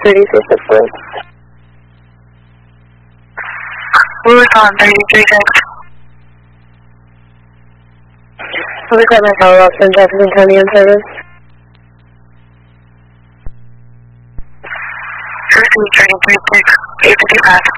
36 Who's on 33 6? Public Light My Follow Up from Jefferson County on service. 33 6, 855.